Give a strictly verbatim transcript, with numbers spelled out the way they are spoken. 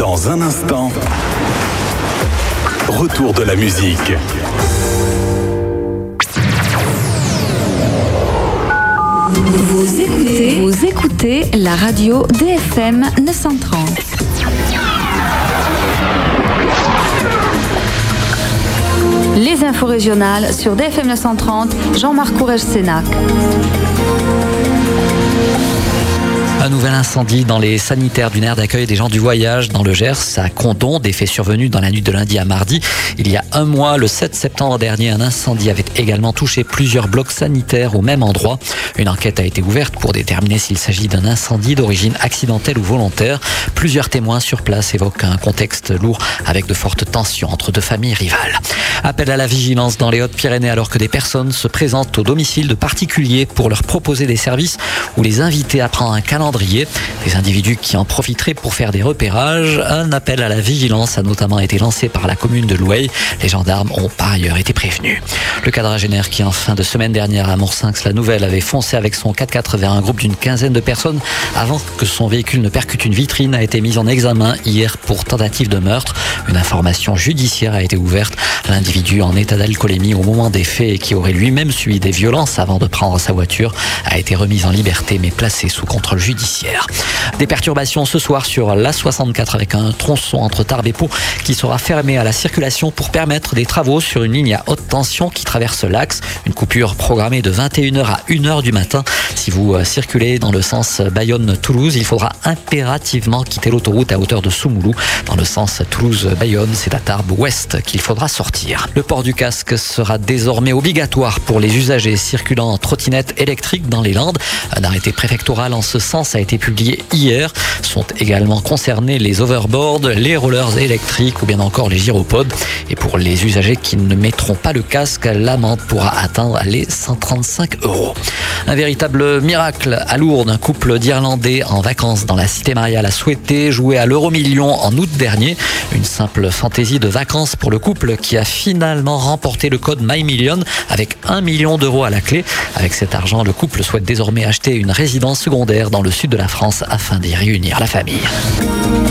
Dans un instant, retour de la musique. Vous écoutez, vous écoutez la radio D F M neuf cent trente. Les infos régionales sur D F M neuf cent trente, Jean-Marc Courrèges-Sénac. Un nouvel incendie dans les sanitaires d'une aire d'accueil des gens du voyage dans le Gers à Condom. Des faits survenus dans la nuit de lundi à mardi. Il y a un mois, le sept septembre dernier, un incendie avait également touché plusieurs blocs sanitaires au même endroit. Une enquête a été ouverte pour déterminer s'il s'agit d'un incendie d'origine accidentelle ou volontaire. Plusieurs témoins sur place évoquent un contexte lourd avec de fortes tensions entre deux familles rivales. Appel à la vigilance dans les Hautes-Pyrénées alors que des personnes se présentent au domicile de particuliers pour leur proposer des services ou les inviter à prendre un calendrier. Des individus qui en profiteraient pour faire des repérages. Un appel à la vigilance a notamment été lancé par la commune de Loueil. Les gendarmes ont par ailleurs été prévenus. Le quadragénaire qui en fin de semaine dernière à Moursinx-la-Nouvelle avait foncé avec son quatre-quatre vers un groupe d'une quinzaine de personnes avant que son véhicule ne percute une vitrine a été mis en examen hier pour tentative de meurtre. Une information judiciaire a été ouverte. L'individu en état d'alcoolémie au moment des faits et qui aurait lui-même subi des violences avant de prendre sa voiture a été remis en liberté mais placé sous contrôle judiciaire. Des perturbations ce soir sur l'A soixante-quatre avec un tronçon entre Tarbes et Pau qui sera fermé à la circulation pour permettre des travaux sur une ligne à haute tension qui traverse l'axe. Une coupure programmée de vingt et une heures à une heure du matin. Si vous circulez dans le sens Bayonne-Toulouse, il faudra impérativement quitter l'autoroute à hauteur de Soumoulou. Dans le sens Toulouse-Bayonne, c'est à Tarbes ouest qu'il faudra sortir. Le port du casque sera désormais obligatoire pour les usagers circulant en trottinette électrique dans les Landes. Un arrêté préfectoral en ce sens a été publié hier. Sont également concernés les overboards, les rollers électriques ou bien encore les gyropodes. Et pour les usagers qui ne mettront pas le casque, l'amende pourra atteindre les cent trente-cinq euros. Un véritable miracle à Lourdes. Un couple d'Irlandais en vacances dans la cité mariale a souhaité jouer à l'euro-million en août dernier. Une simple fantaisie de vacances pour le couple qui a finalement remporté le code My Million avec un million d'euros à la clé. Avec cet argent, le couple souhaite désormais acheter une résidence secondaire dans le sud de la France afin d'y réunir la famille.